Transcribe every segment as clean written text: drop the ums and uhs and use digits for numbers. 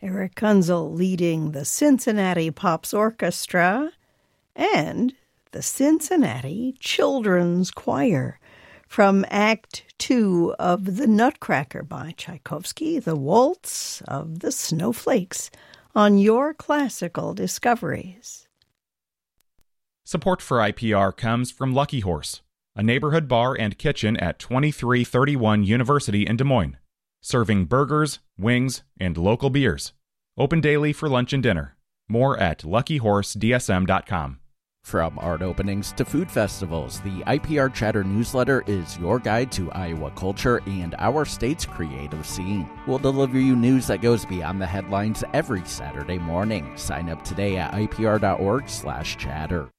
Eric Kunzel leading the Cincinnati Pops Orchestra and the Cincinnati Children's Choir from Act 2 of The Nutcracker by Tchaikovsky, the Waltz of the Snowflakes, on your classical discoveries. Support for IPR comes from Lucky Horse, a neighborhood bar and kitchen at 2331 University in Des Moines, serving burgers, wings, and local beers. Open daily for lunch and dinner. More at luckyhorsedsm.com. From art openings to food festivals, the IPR Chatter newsletter is your guide to Iowa culture and our state's creative scene. We'll deliver you news that goes beyond the headlines every Saturday morning. Sign up today at ipr.org/chatter.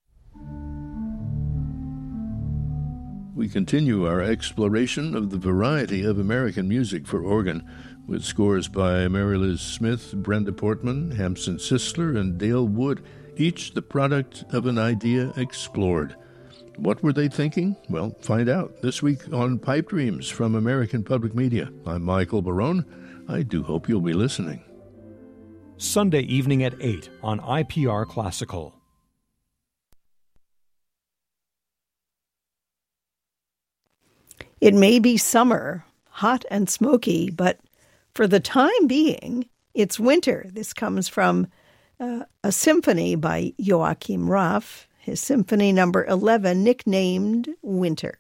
We continue our exploration of the variety of American music for organ with scores by Mary Liz Smith, Brenda Portman, Hampson Sisler, and Dale Wood, each the product of an idea explored. What were they thinking? Well, find out this week on Pipe Dreams from American Public Media. I'm Michael Barone. I do hope you'll be listening. Sunday evening at 8 on IPR Classical. It may be summer, hot and smoky, but for the time being, it's winter. This comes from a symphony by Joachim Raff, his symphony number 11, nicknamed Winter.